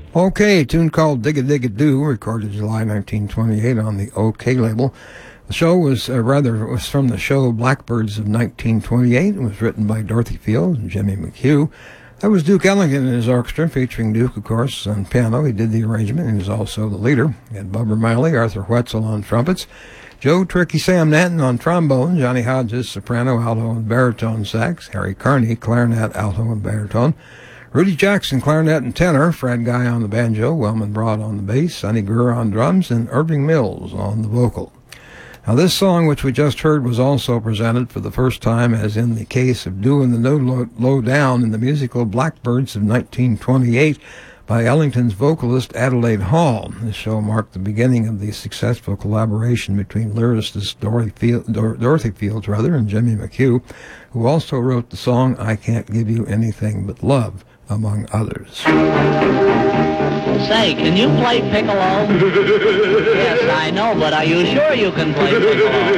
Okay, a tune called Dig-a-Dig-a-Doo, recorded July 1928 on the OK label. The show was from the show Blackbirds of 1928. It was written by Dorothy Field and Jimmy McHugh. That was Duke Ellington and his orchestra, featuring Duke, of course, on piano. He did the arrangement. He was also the leader. He had Bubber Miley, Arthur Wetzel on trumpets, Joe Tricky Sam Nanton on trombone, Johnny Hodges, soprano, alto, and baritone sax, Harry Carney, clarinet, alto, and baritone, Rudy Jackson, clarinet and tenor, Fred Guy on the banjo, Wellman Broad on the bass, Sonny Greer on drums, and Irving Mills on the vocal. Now, this song, which we just heard, was also presented for the first time, as in the case of Doin' the No Low Down, in the musical Blackbirds of 1928 by Ellington's vocalist Adelaide Hall. This show marked the beginning of the successful collaboration between lyricist Dorothy Fields and Jimmy McHugh, who also wrote the song I Can't Give You Anything But Love, among others. Say, can you play piccolo? Yes, I know, but are you sure you can play piccolo?